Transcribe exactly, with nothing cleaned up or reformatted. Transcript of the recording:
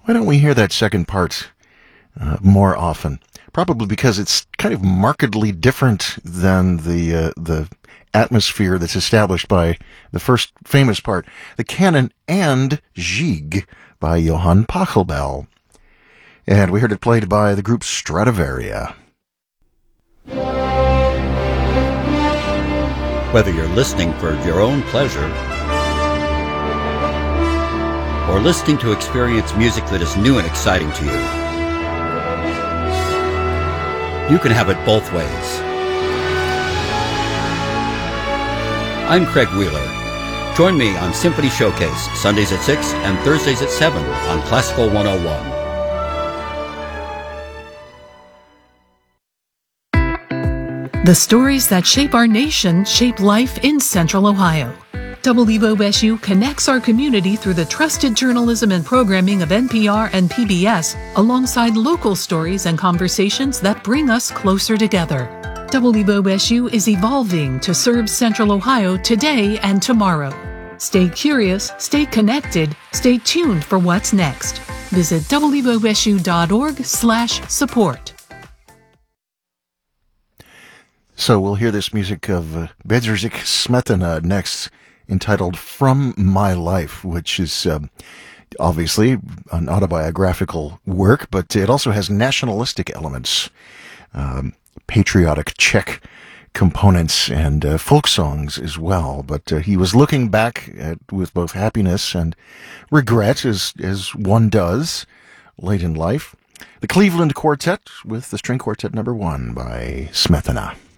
Why don't we hear that second part uh, more often? Probably because it's kind of markedly different than the uh, the atmosphere that's established by the first famous part, the canon and Gigue by Johann Pachelbel. And we heard it played by the group Stradivaria. Whether you're listening for your own pleasure or listening to experience music that is new and exciting to you, you can have it both ways. I'm Craig Wheeler. Join me on Symphony Showcase, Sundays at six and Thursdays at seven on Classical one oh one. The stories that shape our nation shape life in Central Ohio. W O S U connects our community through the trusted journalism and programming of N P R and P B S, alongside local stories and conversations that bring us closer together. W O S U is evolving to serve Central Ohio today and tomorrow. Stay curious, stay connected, stay tuned for what's next. Visit W O S U dot org slash support. So we'll hear this music of uh, Bedřich Smetana next, entitled From My Life, which is um, obviously an autobiographical work, but it also has nationalistic elements, um, patriotic Czech components, and uh, folk songs as well. But uh, he was looking back at, with both happiness and regret, as, as one does late in life. The Cleveland Quartet with the String Quartet number one by Smetana.